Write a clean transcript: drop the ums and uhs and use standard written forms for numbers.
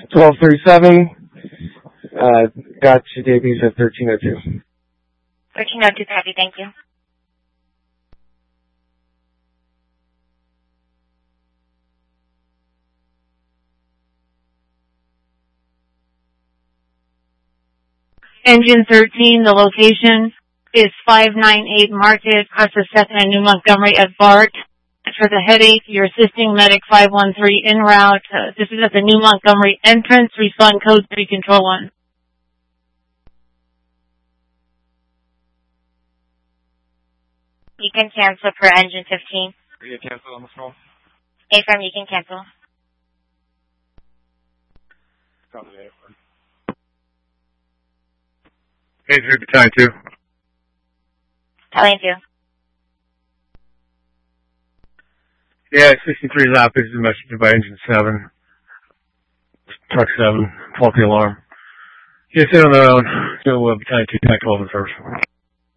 1237. Got your debuts at 1302. 1302, copy, thank you. Engine 13, the location is 598 Market, across the 2nd and New Montgomery at BART. For the headache, you're assisting medic 513 en route. This is at the New Montgomery entrance. Respond code 3, control 1. You can cancel per engine 15. Are you cancel on the phone? A-firm, you can cancel. Copy that, A-firm. Hey, 3 Battalion 2. Battalion 2. Yeah, 63 lap. This is a message by engine 7. Truck 7. Faulty alarm. Yes, sit on their own. So, Battalion 2, tactical over first.